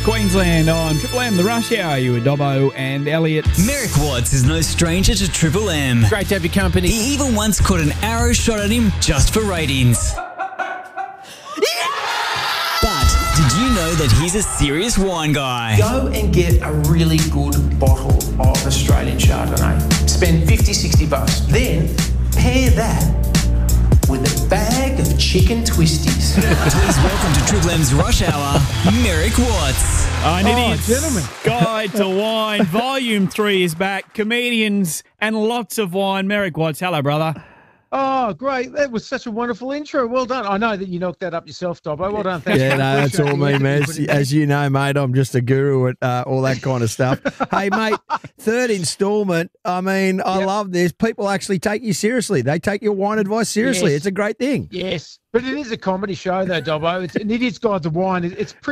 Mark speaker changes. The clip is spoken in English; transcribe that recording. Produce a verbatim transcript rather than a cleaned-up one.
Speaker 1: Queensland on Triple M, the Rush Hour. You were Dobbo and Elliot.
Speaker 2: Merrick Watts is no stranger to Triple M.
Speaker 3: Great to have your company.
Speaker 2: He even once caught an arrow shot at him just for ratings. But did you know that he's a serious wine guy?
Speaker 4: Go and get a really good bottle of Australian Chardonnay. Spend fifty, sixty bucks. Then pair that with a bag of chicken twisties.
Speaker 2: Please welcome to Triple M's Rush Hour, Merrick Watts.
Speaker 1: An
Speaker 3: Oh,
Speaker 1: Idiot's
Speaker 3: gentlemen.
Speaker 1: Guide to Wine, Volume three is back. Comedians and lots of wine. Merrick Watts, hello, brother.
Speaker 3: Oh, great. That was such a wonderful intro. Well done. I know that you knocked that up yourself, Dobbo. Well done. Thanks
Speaker 5: Yeah,
Speaker 3: for
Speaker 5: no, that's all me, man. As,
Speaker 3: As,
Speaker 5: as you know, mate, I'm just a guru at uh, all that kind of stuff. Hey, mate, third instalment. I mean, I
Speaker 3: Yep.
Speaker 5: love this. People actually take you seriously. They take your wine advice seriously.
Speaker 3: Yes.
Speaker 5: It's a great thing.
Speaker 3: Yes, but it is a comedy show, though, Dobbo. It's an Idiot's Guide to Wine. It- It's pretty